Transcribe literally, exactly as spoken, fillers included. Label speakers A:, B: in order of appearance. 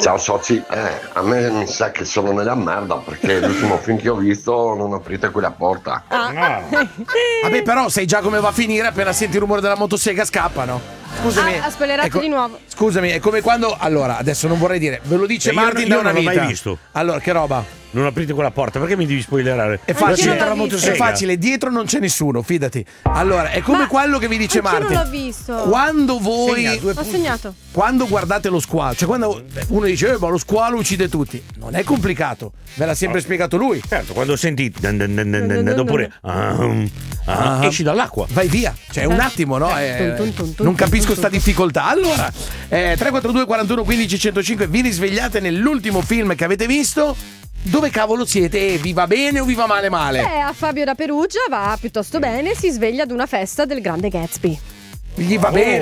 A: Ciao soci, eh, a me mi sa che sono nella merda perché l'ultimo film che ho visto non aprite quella porta.
B: Ah. Vabbè, però sai già come va a finire, appena senti il rumore della motosega scappano. Scusami.
C: Ha, ha spoilerato
B: ecco,
C: di nuovo.
B: Scusami, è come quando. Allora, adesso non vorrei dire, ve lo dice
D: Eh, io
B: Martin
D: non-
B: da
D: io
B: una
D: non l'ho
B: vita.
D: mai visto.
B: Allora, che roba?
D: Non aprite quella porta, perché mi devi spoilerare?
B: È
C: Anch'io
B: facile,
C: non l'ho visto.
B: è facile, dietro non c'è nessuno, fidati. Allora, è come
C: Ma
B: quello che vi dice
C: anch'io
B: Martin.
C: non l'ho visto.
B: Quando voi
D: Segna, due
C: Ho segnato.
B: quando guardate lo squalo, cioè quando uno dice eh, ma lo squalo uccide tutti, non è complicato, ve l'ha sempre spiegato lui.
D: Certo, quando senti dan dan dan dan dan, oppure ah, ah,
B: Ah.
D: esci dall'acqua.
B: Vai via, cioè un attimo, no? Eh, non capisco sta difficoltà. Allora, eh, tre quattro due quarantuno quindici centocinque, vi risvegliate nell'ultimo film che avete visto? Dove cavolo siete? Eh, vi va bene o vi va male male?
C: Eh, a Fabio da Perugia va piuttosto bene, si sveglia ad una festa del grande Gatsby.
B: Gli va
D: Oh,
B: bene,